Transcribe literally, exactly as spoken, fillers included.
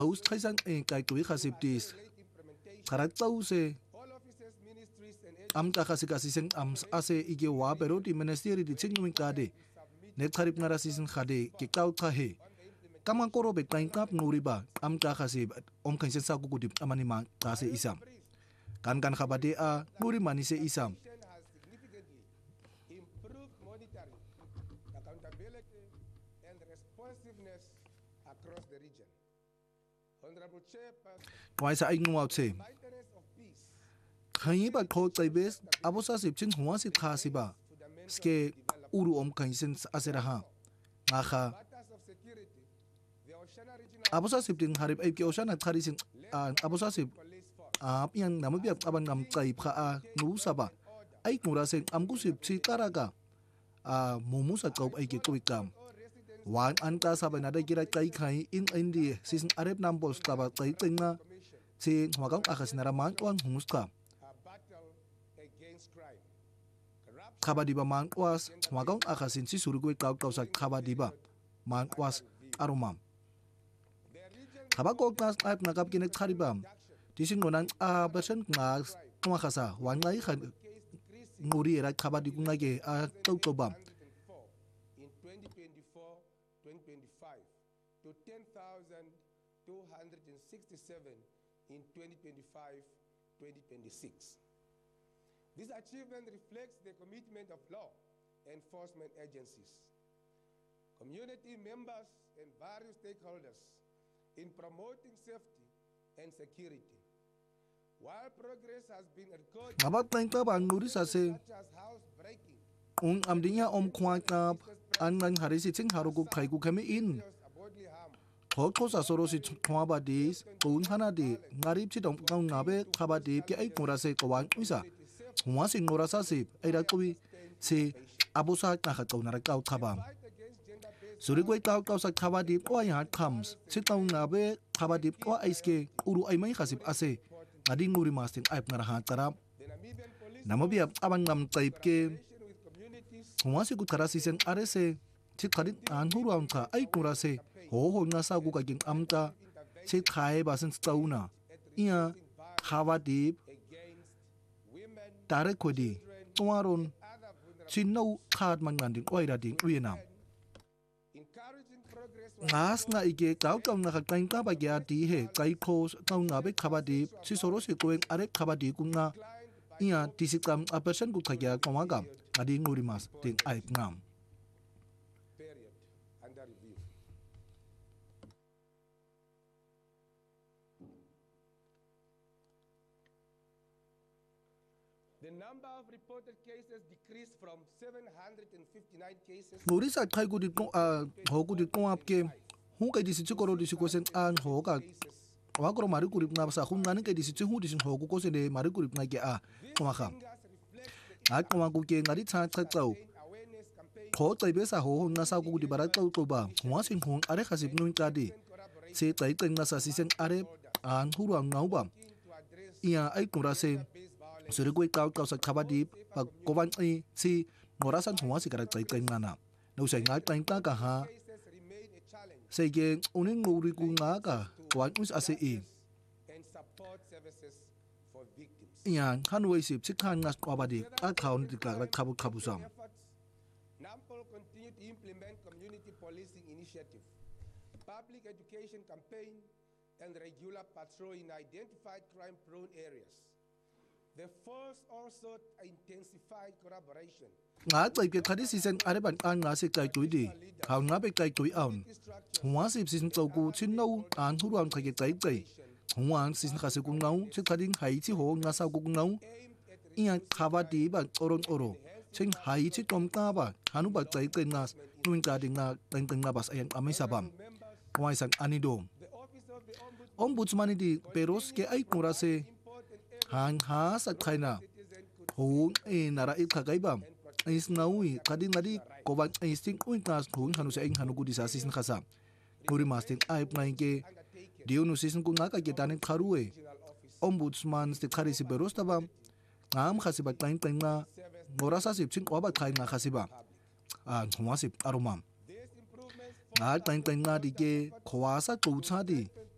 host kaisan en kai tui khasiptis karak tau se am ta khasi kasi seng am ase ige wa pero di ministeri di ching nuing kade net kharip ngara season khade ki tau kha he kamang koro be kain kap nguriba am ta khasi om khaisen sa ku dip amani ma ta se isam kan kan khabade a nguri mani se isam why sa ing nuaw che khai ba kho tai bes abosa sip chin huwa si kha si ba ske uru om khaisen asera ha nga kha abosa sip tin harip ai ki ocean thari sin abosa sip ap yang namu biak aban ngam kai pha a nu sa ba ai ngura sen am ku sip chi taraga a mumu sa kau ai ki kuikam wan anta sa ba na da gira kai khai in indi season arep nam bol sta ba kai tenga si hwagam akhas na raman wan humuska khabadi ba man was hwagam akhasin si surugoi kau kau sa khabadi ba man was arumam khabako knas aip nakap kinek kharibam tising nonan a person nga kuma khasa wan ngai khan nguri era khabadi kungage a tau to bam ten thousand two hundred sixty-seven in twenty twenty-five twenty twenty-six. This achievement reflects the commitment of law enforcement agencies, community members, and various stakeholders in promoting safety and security. While progress has been recorded, ngabat tang ta bang nguri sa se such as house breaking, ung amdinya om khwa kap an nang harisi ching haruku khai ku khame in bodily harm, Hoko sa soro si thwa ba dis kun hana di ngarip chi dong kang ngabe khaba di ki ai ngora se kawan isa hwa sing ngora sa si ai ra kubi si abusa ka kha tau na ra kau khaba suri koi kau kau sa khaba di ko ya comes si tau ngabe khaba di ko ai ske uru ai mai khasip ase adi nguri mastin ai ngara ha tarap namabia aban ngam taip ke hwa si ku thara si sen are se chi kharit an huru am kha ai ngora se ho ho nga sa ku ka king amta se khai ba sen stauna ia khawa dip tare khodi tuaron chinno khat man man ding oi ra ding uina encouraging progress ngas na ige kau kau na ka kain ka ba ya di he kai khos kau nga be khawa dip si soro se koeng are khawa di ku nga ia tisikam a person ku khagya kawagam adi nguri mas ting ai ngam period under review. The number of reported cases decreased from seven hundred fifty-nine cases nguri sa khai ku di ko a ho ku di ko ap ke hu kai di si ko di si ko sen an ho ka wa ko mari ku ri na sa khun ngani kai di si hu di sin ho ku ko se de mari ku ri na ke a ko ma kham a ko ma ku ke ngari cha cha chau awareness campaign kho tai be sa ho na sa ku di bara chau to ba hwa sin hong are khasip nun ka di se tai teng na sa si sen are an hu ram nau ba ia ai ku ra se suri koi kau kau sa khabadi pa ko van ai si ngora san hwa si kara tai teng na na no sai ngai teng ta ka ha cases remain a challenge se ge unin nguri ku nga ka wan us ase e and support services for victims. ian hanwei sip sikhan ngas kwa ba di account di ka khabu khabu sam Efforts, NAMPOL continue to implement community policing initiative, public education campaign, and regular patrol in identified crime-prone areas. The force also intensified collaboration nga tai ke khadi season are ban an nga se kai tui di khau nga be kai tui aun hwa sip season chau ku chin no an hu ram khai ke tai tai hwa season kha se ku ngau chi khading hai chi ho nga sa ku ngau ia khaba di ba oron oro chen hai chi tom ka ba hanu ba tai tai na nuin ka ding na teng teng na bas ayan amai sabam kwai sang anido ombudsman di peros ke ai kura se han ha sa khaina ho e nara i khagai bam is naui kadin nadi ko ban insting kuin tas khun hanu se ing hanu ku disa season khasa kuri masting ai ngai ke diu nu season ku nga ka ke tanin kharue ombudsman ste khari si beros ta bam ngam khasi ba tain tain na ngora sa sip ching ko ba khai nga khasi ba a thwa sip arumam nga tain tain na di ke khwa sa ku cha di